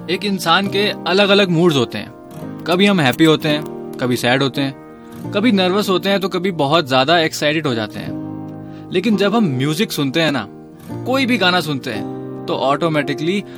एक इंसान के अलग अलग मूड्स होते हैं। कभी हम हैप्पी होते हैं, कभी सैड होते हैं, कभी नर्वस होते हैं तो कभी बहुत ज्यादा एक्साइटेड हो जाते हैं। लेकिन जब हम म्यूजिक सुनते हैं ना, कोई भी गाना सुनते हैं, तो ऑटोमेटिकली